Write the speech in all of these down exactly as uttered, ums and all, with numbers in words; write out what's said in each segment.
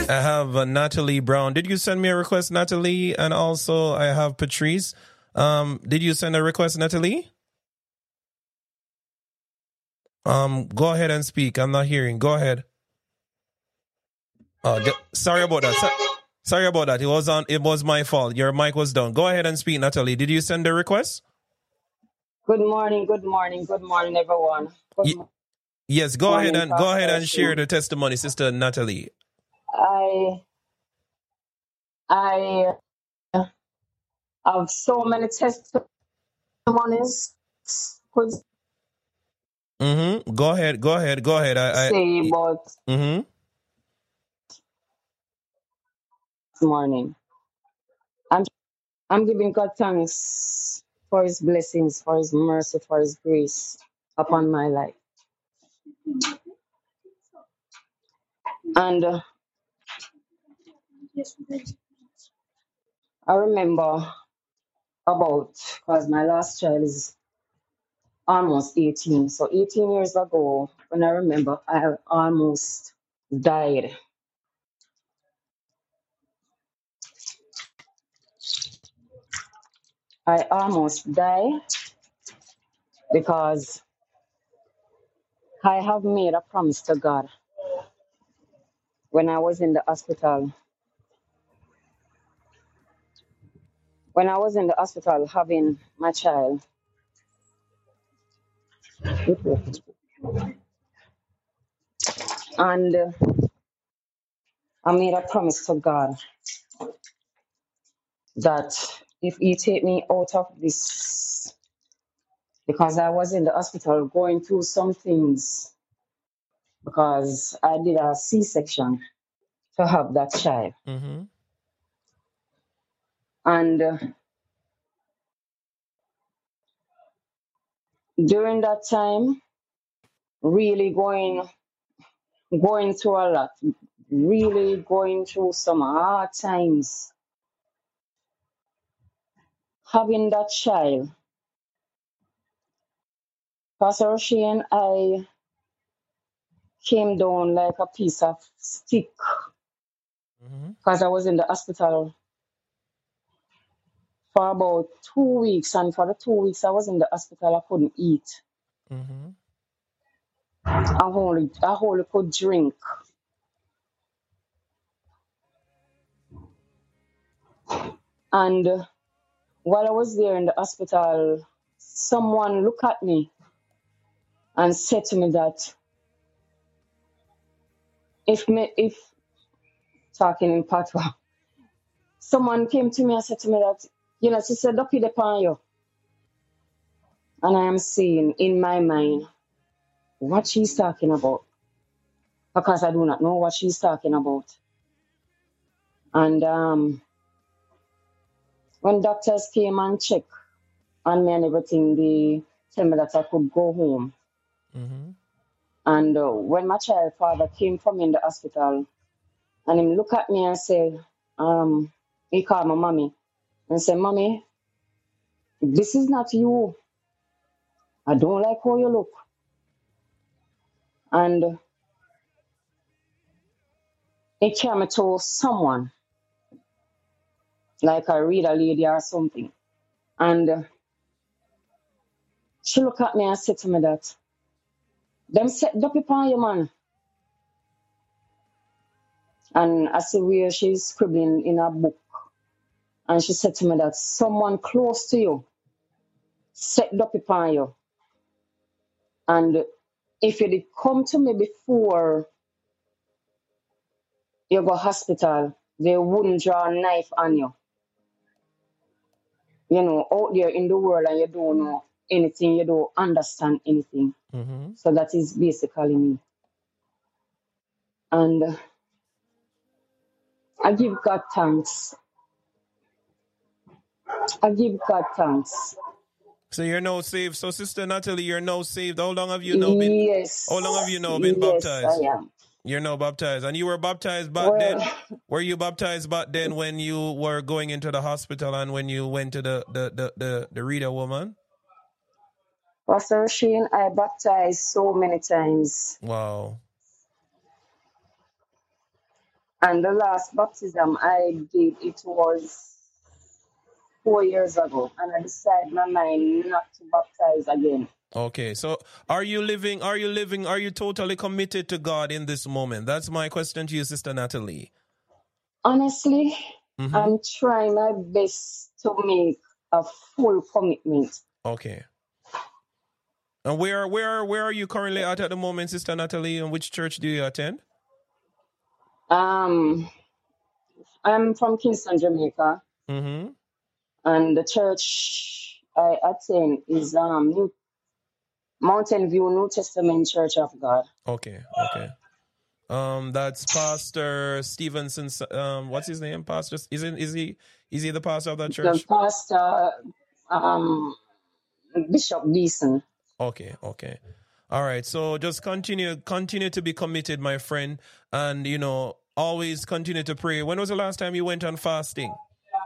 I have uh, Natalie Brown. Did you send me a request, Natalie? And also I have Patrice. Um, did you send a request, Natalie? Um, go ahead and speak. I'm not hearing. Go ahead. Oh, th- sorry about that. So- sorry about that. It was on. It was my fault. Your mic was down. Go ahead and speak, Natalie. Did you send the request? Good morning, good morning, good morning, everyone. Good Y- yes. Go morning, ahead and go ahead Pastor and share Sheen. the testimony, Sister Natalie. I I have so many testimonies could Mm-hmm. Go ahead. Go ahead. Go ahead. I. I say about mm-hmm. this morning. I'm I'm giving God thanks for His blessings, for His mercy, for His grace upon my life. And uh, I remember about because my last child is almost eighteen. So eighteen years ago, when I remember, I almost died. I almost died because I have made a promise to God when I was in the hospital. When I was in the hospital having my child, and uh, I made a promise to God that if He take me out of this, because I was in the hospital going through some things, because I did a C-section to have that child. Mm-hmm. And uh, during that time, really going going through a lot, really going through some hard times. Having that child, Pastor Shane, I came down like a piece of stick Mm-hmm. because I was in the hospital for about two weeks, and for the two weeks I was in the hospital, I couldn't eat. Mm-hmm. I only, I only could drink. And uh, while I was there in the hospital, someone looked at me and said to me that if me, if talking in patois, someone came to me and said to me that, you know, she said, "Ducky upon you." And I am saying in my mind what she's talking about, because I do not know what she's talking about. And um, when doctors came and checked on me and everything, they told me that I could go home. Mm-hmm. And uh, when my child father came for me in the hospital, and he looked at me and said, um, he called my mommy and said, "Mommy, this is not you. I don't like how you look." And he came me to someone, like a reader lady or something. And uh, she looked at me and said to me that, "Them set up upon you, man." And I see where she's scribbling in a book. And she said to me that someone close to you set up upon you. And if you did come to me before you go hospital, they wouldn't draw a knife on you. You know, out there in the world and you don't know anything, you don't understand anything. Mm-hmm. So that is basically me. And I give God thanks. I give God thanks. So you're now saved. So Sister Natalie, you're now saved. How long have you now been? Yes. How long have you now been Yes, I baptized? am. You're now baptized, and you were baptized back Well, then. Were you baptized back then when you were going into the hospital and when you went to the the the the, the reader woman? Pastor Shane, I baptized so many times. Wow. And the last baptism I did, it was four years ago. And I decided in my mind not to baptize again. Okay, so are you living, are you living, are you totally committed to God in this moment? That's my question to you, Sister Natalie. Honestly, Mm-hmm. I'm trying my best to make a full commitment. Okay. And where, where, where are you currently at at the moment, Sister Natalie? And which church do you attend? Um, I'm from Kingston, Jamaica, Mm-hmm. and the church I attend is um New Mountain View New Testament Church of God. Okay, okay. Um, that's Pastor Stevenson. Um, what's his name? Pastor? Is it? Is he? Is he the pastor of that The church? pastor, um, Bishop Beeson. Okay, okay. All right. So just continue, continue to be committed, my friend, and you know, always continue to pray. When was the last time you went on fasting?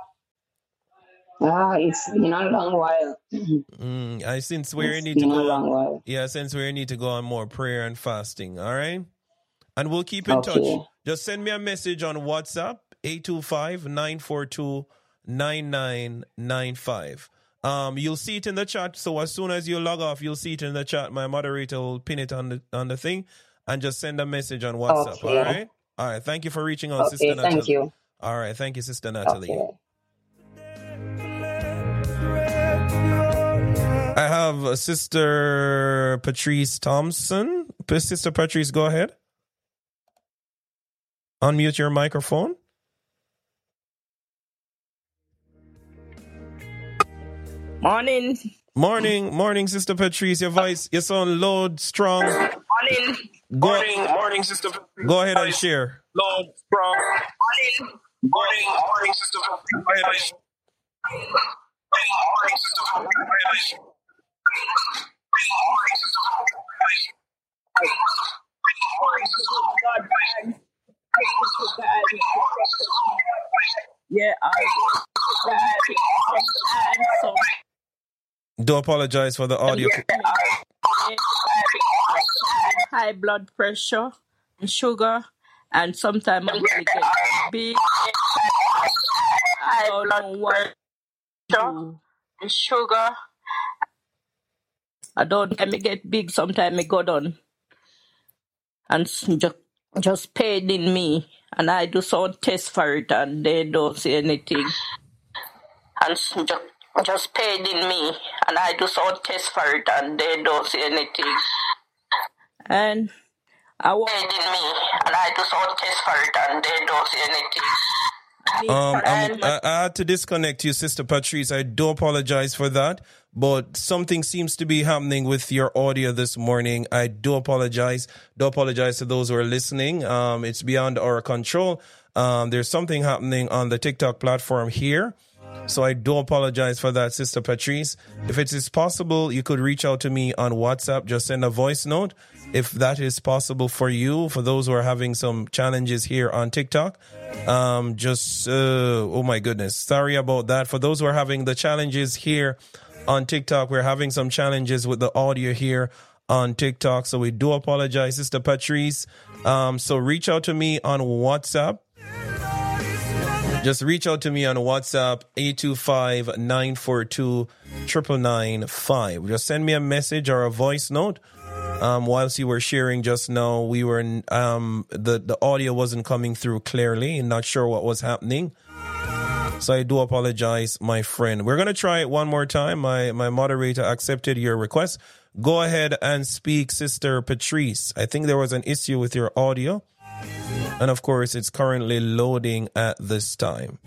Ah, it's been a long while. Mm, I since where you It's need to been a go long on. while. Yeah, since where you need to go on more prayer and fasting. All right. And we'll keep in touch. Okay. Just send me a message on WhatsApp, eight two five, nine four two, nine nine nine five. Um, you'll see it in the chat. So as soon as you log off, you'll see it in the chat. My moderator will pin it on the on the thing and just send a message on WhatsApp. Okay. All right? All right. Thank you for reaching out, Okay, Sister Natalie. thank you. All right. Thank you, Sister Natalie. Okay. I have uh, Sister Patrice Thompson. P- Sister Patrice, go ahead. Unmute your microphone. Morning. Morning, morning, Sister Patrice. Your voice, you sound loud, strong. Morning. Go, Morning, morning, Sister Patrice. go ahead and share. Lord, strong. Morning. Morning, morning, Sister Patrice. Go ahead and share. Morning, Sister Patrice. Go ahead and share. Morning, Sister Patrice. Go ahead and share. Morning, Sister Patrice. God, thanks. Thanks to God. Yeah, I God. And so, Do apologize for the audio. yeah, I have high blood pressure and sugar, and sometimes I really get big. I don't know what to do. And sugar. I don't let me get big. Sometimes I go down and just just pain in me, and I do some test for it, and they don't say anything. And just just pain in me, and I do some test for it, and they don't say anything. And I want pain in me, and I do some test for it, and they don't say anything. I need Um, and um, I, I had to disconnect you, Sister Patrice. I do apologize for that, but something seems to be happening with your audio this morning. I do apologize. Do apologize to those who are listening. Um, it's beyond our control. Um, there's something happening on the TikTok platform here. So I do apologize for that, Sister Patrice. If it is possible, you could reach out to me on WhatsApp. Just send a voice note. If that is possible for you, for those who are having some challenges here on TikTok, um, just, uh, oh my goodness, sorry about that. For those who are having the challenges here on TikTok, we're having some challenges with the audio here on TikTok. So we do apologize, Sister Patrice. Um, so reach out to me on WhatsApp. Just reach out to me on WhatsApp, eight two five, nine four two, nine nine nine five. Just send me a message or a voice note. Um, whilst you were sharing just now, we were, um, the, the audio wasn't coming through clearly. Not sure what was happening. So I do apologize, my friend. We're going to try it one more time. My, my moderator accepted your request. Go ahead and speak, Sister Patrice. I think there was an issue with your audio. And of course, it's currently loading at this time.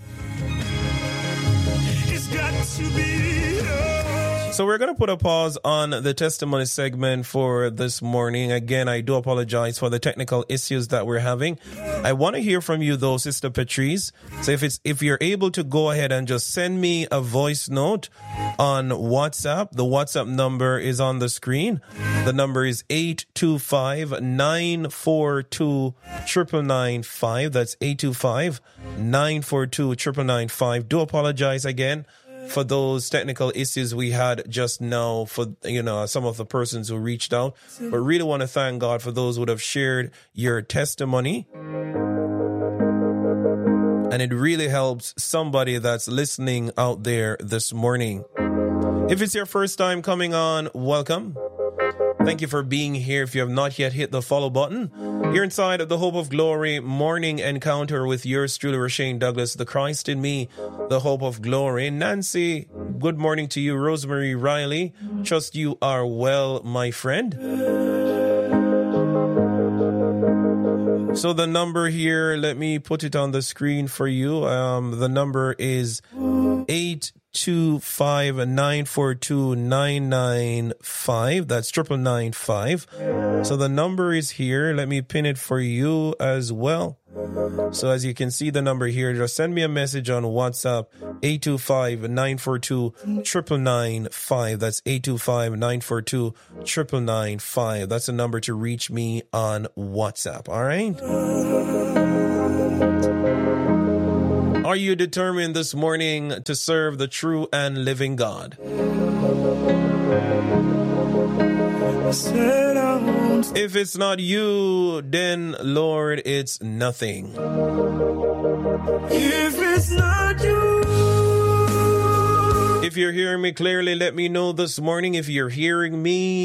It's got to be love. So we're going to put a pause on the testimony segment for this morning. Again, I do apologize for the technical issues that we're having. I want to hear from you though, Sister Patrice. So if it's if you're able to go ahead and just send me a voice note on WhatsApp. The WhatsApp number is on the screen. The number is eight two five, nine four two, nine nine nine five. That's eight two five, nine four two, nine nine nine five. Do apologize again for those technical issues we had just now for, you know, some of the persons who reached out. But really want to thank God for those who would have shared your testimony. And it really helps somebody that's listening out there this morning. If it's your first time coming on, welcome. Thank you for being here. If you have not yet hit the follow button, you're inside of the Hope of Glory morning encounter with yours truly, Rashane Douglas, the Christ in me, the Hope of Glory. Nancy, good morning to you. Rosemary Riley, trust you are well, my friend. So the number here, let me put it on the screen for you. Um, the number is eight two five nine four two nine nine five. That's triple nine five. So the number is here. Let me pin it for you as well. So as you can see the number here, just send me a message on WhatsApp, eight two five nine four two nine nine five. That's eight two five nine four two nine nine five. That's the number to reach me on WhatsApp. All right. Are you determined this morning to serve the true and living God? If it's not you, then Lord, it's nothing. If it's not you. If you're hearing me clearly, let me know this morning. If you're hearing me